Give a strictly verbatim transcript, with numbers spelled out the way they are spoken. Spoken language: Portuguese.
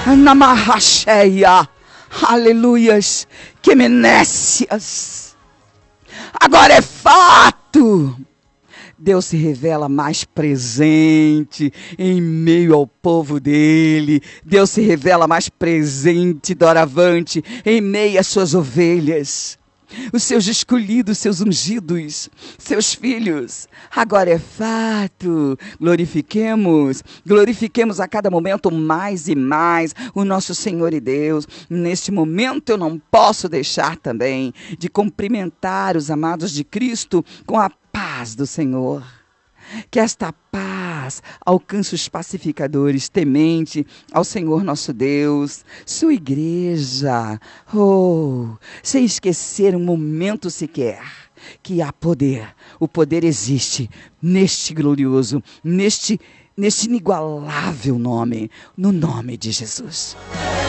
Namarracheia. Aleluias. Quemenécias. Agora é fato. Deus se revela mais presente em meio ao povo dele. Deus se revela mais presente, doravante, em meio às suas ovelhas. Os seus escolhidos, seus ungidos, seus filhos. Agora é fato. Glorifiquemos, glorifiquemos a cada momento mais e mais o nosso Senhor e Deus. Neste momento eu não posso deixar também de cumprimentar os amados de Cristo com a paz do Senhor. Que esta paz alcance os pacificadores, temente ao Senhor nosso Deus, sua igreja. Oh, sem esquecer um momento sequer que há poder. O poder existe neste glorioso, neste, neste inigualável nome, no nome de Jesus.